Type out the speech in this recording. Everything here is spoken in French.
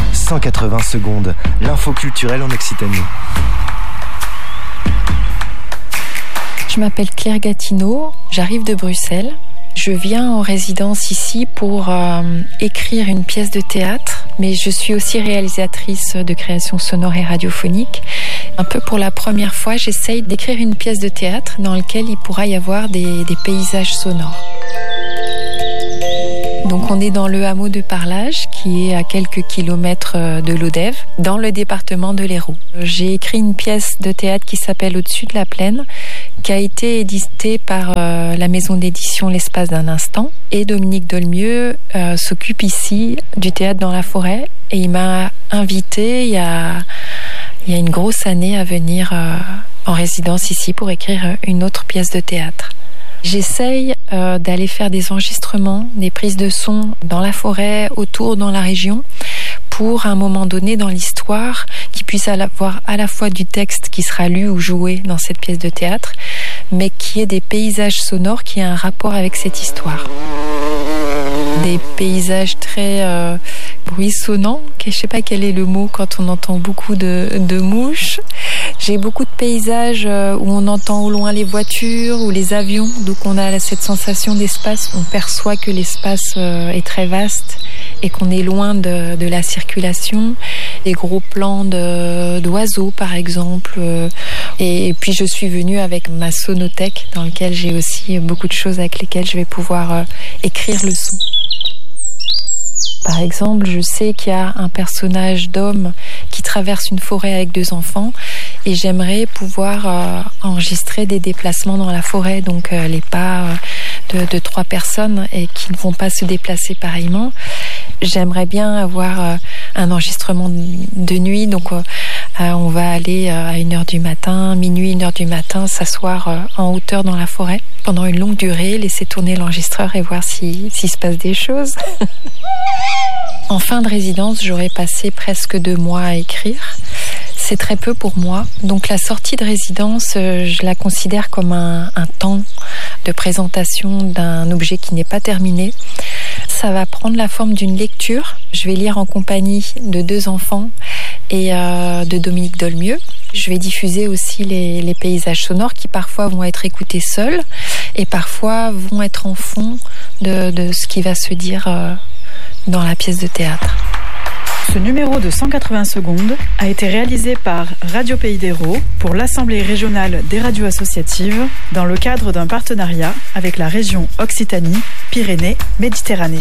180 secondes, l'info culturelle en Occitanie. Je m'appelle Claire Gatineau, j'arrive de Bruxelles. Je viens en résidence ici pour écrire une pièce de théâtre, mais je suis aussi réalisatrice de création sonore et radiophonique. Un peu pour la première fois, j'essaye d'écrire une pièce de théâtre dans laquelle il pourra y avoir des paysages sonores. Donc on est dans le hameau de Parlage, qui est à quelques kilomètres de Lodève, dans le département de l'Hérault. J'ai écrit une pièce de théâtre qui s'appelle Au-dessus de la plaine, qui a été éditée par la maison d'édition L'Espace d'un instant. Et Dominique Dolmieux s'occupe ici du théâtre dans la forêt. Et il m'a invité il y a une grosse année à venir en résidence ici pour écrire une autre pièce de théâtre. J'essaye d'aller faire des enregistrements, des prises de son dans la forêt, autour, dans la région, pour à un moment donné dans l'histoire, qu'il puisse avoir à la fois du texte qui sera lu ou joué dans cette pièce de théâtre, mais qui ait des paysages sonores qui aient un rapport avec cette histoire. Des paysages très bruissonnants, je ne sais pas quel est le mot quand on entend beaucoup de mouches. J'ai beaucoup de paysages où on entend au loin les voitures ou les avions, donc on a cette sensation d'espace, on perçoit que l'espace est très vaste et qu'on est loin de la circulation. Des gros plans d'oiseaux par exemple. Et puis je suis venue avec ma sonothèque dans laquelle j'ai aussi beaucoup de choses avec lesquelles je vais pouvoir écrire le son. Par exemple, je sais qu'il y a un personnage d'homme qui traverse une forêt avec 2 enfants et j'aimerais pouvoir enregistrer des déplacements dans la forêt, donc les pas de 3 personnes et qui ne vont pas se déplacer pareillement. J'aimerais bien avoir un enregistrement de nuit, donc on va aller à 1h du matin, minuit, 1h du matin, s'asseoir en hauteur dans la forêt pendant une longue durée, laisser tourner l'enregistreur et voir s'il se passe des choses. En fin de résidence, j'aurais passé presque 2 mois à écrire. C'est très peu pour moi. Donc la sortie de résidence, je la considère comme un temps de présentation d'un objet qui n'est pas terminé. Ça va prendre la forme d'une lecture. Je vais lire en compagnie de 2 enfants et de Dominique Dolmieux. Je vais diffuser aussi les paysages sonores qui parfois vont être écoutés seuls et parfois vont être en fond de ce qui va se dire dans la pièce de théâtre. Ce numéro de 180 secondes a été réalisé par Radio Pays d'Hérault pour l'Assemblée régionale des radios associatives dans le cadre d'un partenariat avec la région Occitanie-Pyrénées-Méditerranée.